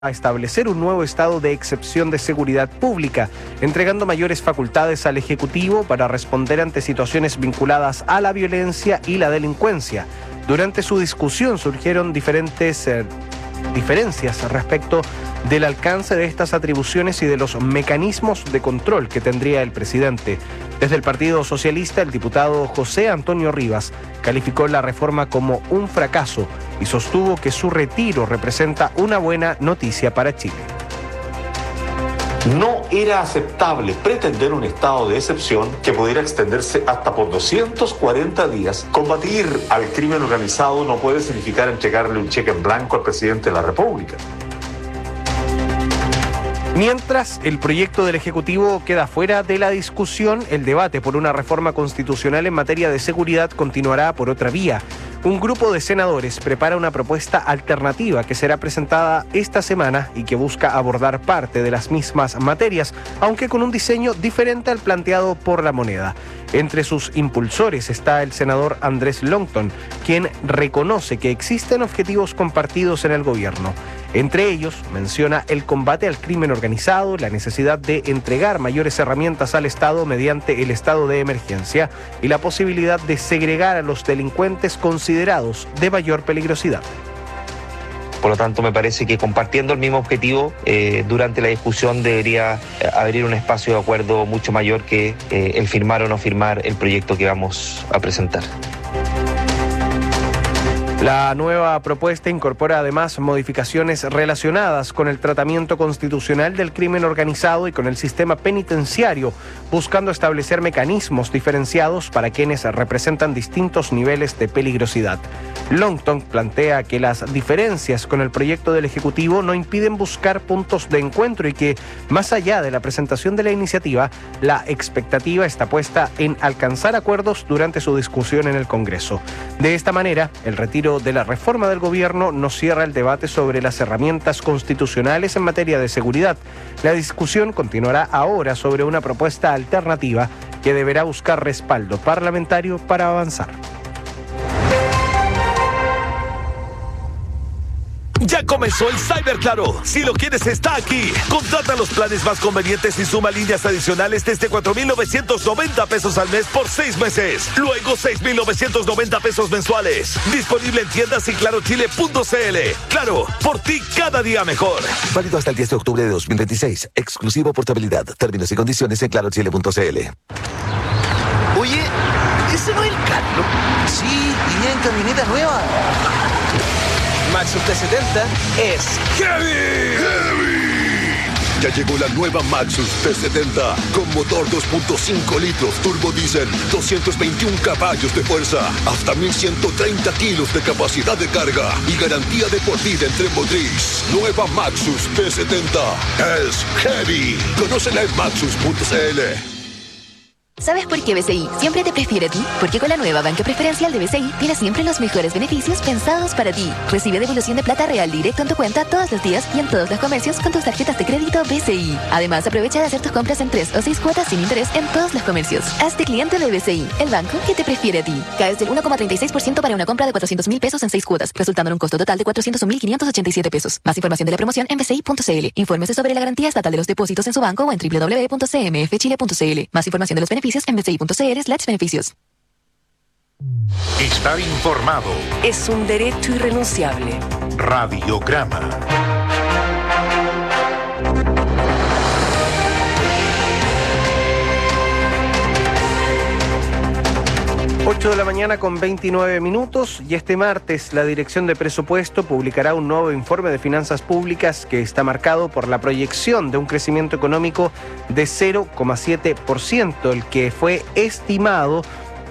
a establecer un nuevo estado de excepción de seguridad pública, entregando mayores facultades al Ejecutivo para responder ante situaciones vinculadas a la violencia y la delincuencia. Durante su discusión surgieron diferencias respecto del alcance de estas atribuciones y de los mecanismos de control que tendría el presidente. Desde el Partido Socialista, el diputado José Antonio Rivas calificó la reforma como un fracaso y sostuvo que su retiro representa una buena noticia para Chile. No era aceptable pretender un estado de excepción que pudiera extenderse hasta por 240 días. Combatir al crimen organizado no puede significar entregarle un cheque en blanco al presidente de la República. Mientras el proyecto del Ejecutivo queda fuera de la discusión, el debate por una reforma constitucional en materia de seguridad continuará por otra vía. Un grupo de senadores prepara una propuesta alternativa que será presentada esta semana y que busca abordar parte de las mismas materias, aunque con un diseño diferente al planteado por La Moneda. Entre sus impulsores está el senador Andrés Longton, quien reconoce que existen objetivos compartidos en el gobierno. Entre ellos, menciona el combate al crimen organizado, la necesidad de entregar mayores herramientas al Estado mediante el estado de emergencia y la posibilidad de segregar a los delincuentes considerados de mayor peligrosidad. Por lo tanto, me parece que compartiendo el mismo objetivo, durante la discusión debería abrir un espacio de acuerdo mucho mayor que el firmar o no firmar el proyecto que vamos a presentar. La nueva propuesta incorpora además modificaciones relacionadas con el tratamiento constitucional del crimen organizado y con el sistema penitenciario, buscando establecer mecanismos diferenciados para quienes representan distintos niveles de peligrosidad. Longton plantea que las diferencias con el proyecto del Ejecutivo no impiden buscar puntos de encuentro y que, más allá de la presentación de la iniciativa, la expectativa está puesta en alcanzar acuerdos durante su discusión en el Congreso. De esta manera, el retiro de la reforma del gobierno no cierra el debate sobre las herramientas constitucionales en materia de seguridad. La discusión continuará ahora sobre una propuesta alternativa que deberá buscar respaldo parlamentario para avanzar. Ya comenzó el Cyber Claro. Si lo quieres, está aquí. Contrata los planes más convenientes y suma líneas adicionales desde 4,990 pesos al mes por 6 meses. Luego 6,990 pesos mensuales. Disponible en tiendas y clarochile.cl. Claro, por ti cada día mejor. Válido hasta el 10 de octubre de 2026. Exclusivo portabilidad. Términos y condiciones en clarochile.cl. Oye, ¿ese no es el Carlos? Sí, y viene en camioneta nueva. Maxus T70 es ¡Heavy! Ya llegó la nueva Maxus T70 con motor 2.5 litros turbo diésel, 221 caballos de fuerza, hasta 1,130 kilos de capacidad de carga y garantía de por vida en tren motriz. Nueva Maxus T70 es Heavy. Conócela en maxus.cl. ¿Sabes por qué BCI siempre te prefiere a ti? Porque con la nueva banca preferencial de BCI tienes siempre los mejores beneficios pensados para ti. Recibe devolución de plata real directo en tu cuenta todos los días y en todos los comercios con tus tarjetas de crédito BCI. Además, aprovecha de hacer tus compras en 3 o 6 cuotas sin interés en todos los comercios. Hazte cliente de BCI, el banco que te prefiere a ti. Caes del 1,36% para una compra de 400,000 pesos en 6 cuotas, resultando en un costo total de 401,587 pesos. Más información de la promoción en bci.cl. Infórmese sobre la garantía estatal de los depósitos en su banco o en www.cmfchile.cl. Más información de los beneficios en bci.cl/beneficios. Estar informado es un derecho irrenunciable. Radiograma. Ocho de la mañana con 29 minutos y este martes la Dirección de Presupuesto publicará un nuevo informe de finanzas públicas que está marcado por la proyección de un crecimiento económico de 0,7%, el que fue estimado,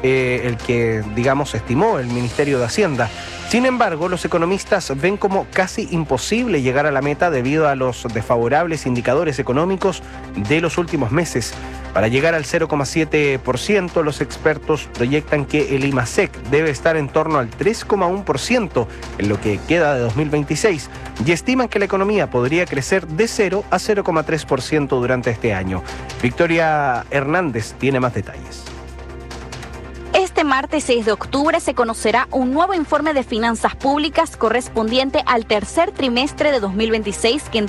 estimó el Ministerio de Hacienda. Sin embargo, los economistas ven como casi imposible llegar a la meta debido a los desfavorables indicadores económicos de los últimos meses. Para llegar al 0,7%, los expertos proyectan que el IMASEC debe estar en torno al 3,1% en lo que queda de 2026 y estiman que la economía podría crecer de 0 a 0,3% durante este año. Victoria Hernández tiene más detalles. Este martes 6 de octubre se conocerá un nuevo informe de finanzas públicas correspondiente al tercer trimestre de 2026 que